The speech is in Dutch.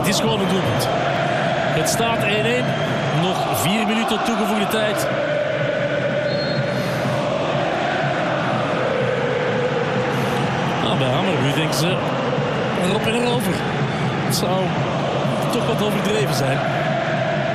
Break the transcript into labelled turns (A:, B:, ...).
A: het is gewoon een doelpunt. Het staat 1-1. Nog 4 minuten toegevoegde tijd. Nou, bij Hammarby denken ze erop en erover. Het zou toch wat overdreven zijn.